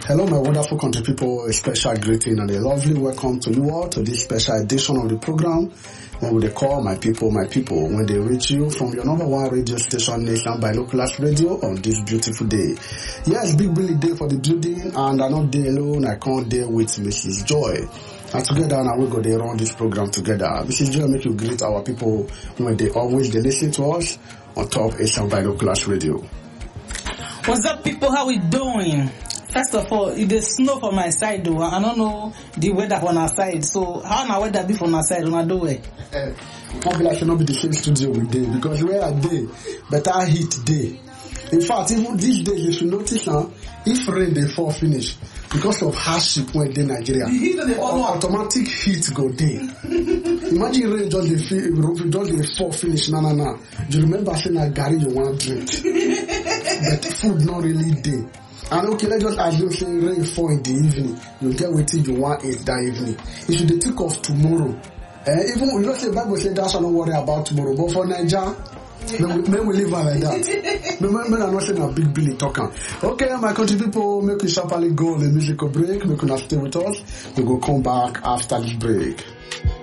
Hello, my wonderful country people. A special greeting and a lovely welcome to you all to this special edition of the program. When they call my people, when they reach you from your number one radio station, Nation Binoculars Radio, on this beautiful day. Yes, Big Billy Day for the building, and I'm not there alone. I can't deal with Mrs. Joy. And together now we go there run this program together. Mrs. Joy, make you greet our people when they listen to us on top Asian Binoculars Radio. What's up, people? How we doing? First of all, it is snow for my side though. I don't know the weather on our side. So how na weather be from our side on our do it? Can't be like not be the same studio we day because where are they? Better heat day. In fact, even these days you should notice now if rain they fall finish because of hardship when they Nigeria. The heat of the automatic heat go day. Imagine rain just the fall finish. No. You remember saying that Gary you want to drink, but food not really day. And okay, let's just assume saying rain fall in the evening. You get waiting you want it that evening. If you think of tomorrow, even we don't say Bible say that shall not worry about tomorrow. But for Nigeria, may we live like that. Men are not saying a Big Billy talker. Okay, my country people, make we sharply go on a musical break. Make we not stay with us. We go come back after this break.